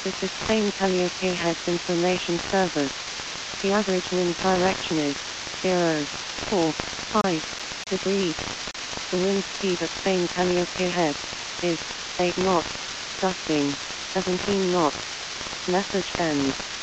This is Spain Calliope Heads Information Service. The average wind direction is 0.45 degrees. The wind speed at Spain Calliope Head is 8 knots, gusting 17 knots. Message ends.